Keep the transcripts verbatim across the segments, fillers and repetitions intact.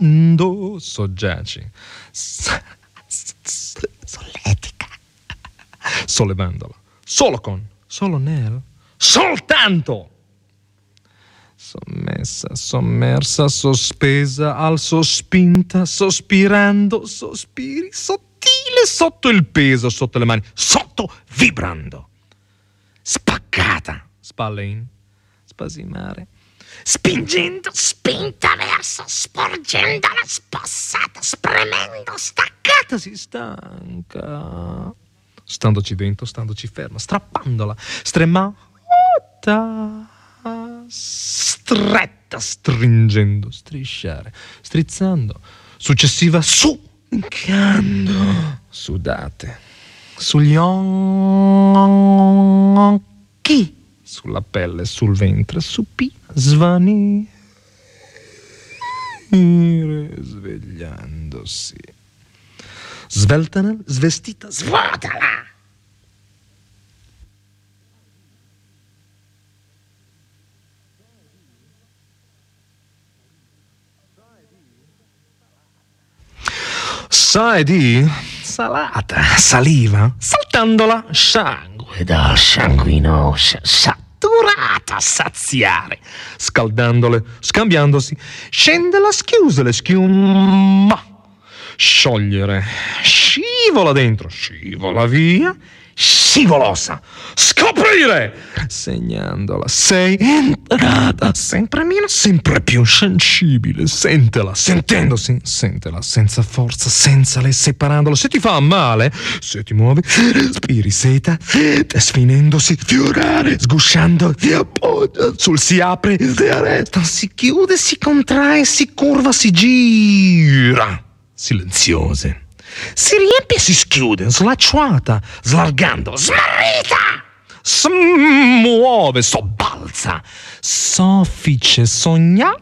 Sdraiando, soggiaci. Solletica. Sollevandola. Solo con, solo nel, soltanto. Sommessa, sommersa, sospesa, al sospinta, sospirando, sospiri, sottile sotto il peso, sotto le mani, sotto vibrando. Spaccata, spalle in, spasimare. Spingendo, spinta verso, sporgendola, spossata, spremendo, staccata, si stanca. Standoci dentro, standoci ferma, strappandola, stremata, stretta, stringendo, strisciare, strizzando, successiva, su, minchiando, sudate, sugli occhi, sulla pelle, sul ventre, supina, svanire, svegliandosi, sveltana, svestita, svuotala. Sai di salata, saliva, saltandola, sangue dal sanguino, saturata, saziare, scaldandole, scambiandosi, scendela, schiusele, schiuma, sciogliere, scivola dentro, scivola via, scivolosa, scoprire, segnandola, sei entrata, sempre meno, sempre più sensibile, sentela, sentendosi, sentela, senza forza, senza lei, separandola, se ti fa male, se ti muovi, respiri seta, sfinendosi, fiorare, sgusciando, si appoggia, sul si apre, si arresta, si chiude, si contrae, si curva, si gira, silenziose. Si riempie e si schiude, slacciata, slargando, smarrita, smuove, sobbalza, soffice, sognando,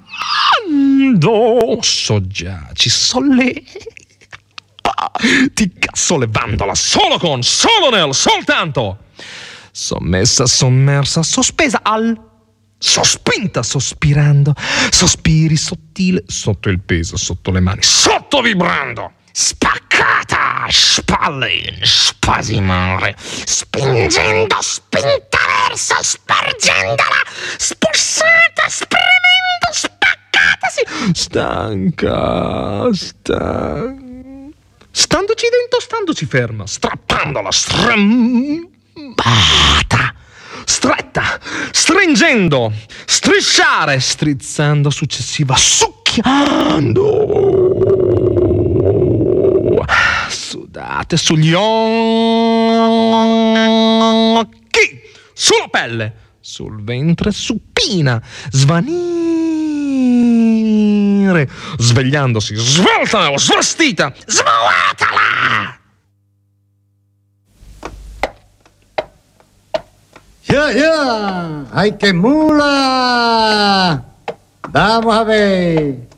soggiaci, solleva, tica, sollevandola, solo con, solo nel, soltanto, sommessa, sommersa, sospesa al, sospinta, sospirando, sospiri, sottile, sotto il peso, sotto le mani, sotto vibrando. Spaccata, spalle in, spasimare, spingendo, spinta verso, spargendola, spulsata, spremendo, spaccatasi, stanca, stanca, standoci dentro, standoci ferma, strappandola, strambata, stretta, stringendo, strisciare, strizzando, successiva, succhiando. Sudate sugli occhi, sulla pelle, sul ventre, supina, svanire, svegliandosi, sveltala, svestita, svuotala. Ya, ya, ¡ay, qué mula! Vamos a ver.